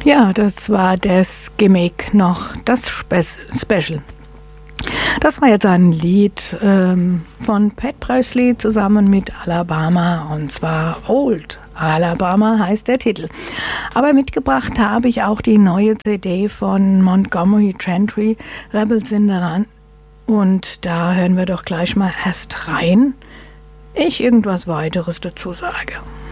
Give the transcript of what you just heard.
Ja, das war das Gimmick noch, das Special. Das war jetzt ein Lied von Pat Presley zusammen mit Alabama, und zwar Old Alabama heißt der Titel. Aber mitgebracht habe ich auch die neue CD von Montgomery Gentry, Rebels in the Run. Und da hören wir doch gleich mal erst rein, ich irgendwas weiteres dazu sage.